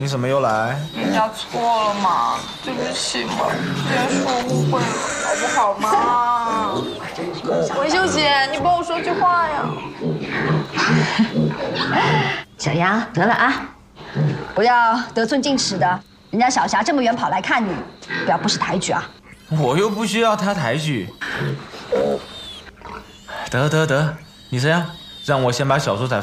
你怎么又来？ 人家错了嘛，对不起嘛，之前说误会了，好不好嘛？文秀姐，你帮我说句话呀。 小杨，得了啊，不要得寸进尺的。人家小霞这么远跑来看你，不要不识抬举啊。 我又不需要他抬举。得，你这样，让我先把小叔仔